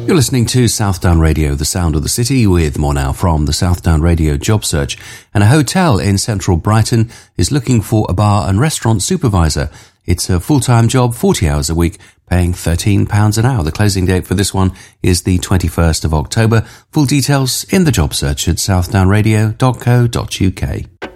You're listening to Southdown Radio, the sound of the city, with more now from the Southdown Radio job search. And a hotel in central Brighton is looking for a bar and restaurant supervisor. It's a full-time job, 40 hours a week, paying £13 an hour. The closing date for this one is the 21st of October. Full details in the job search at southdownradio.co.uk.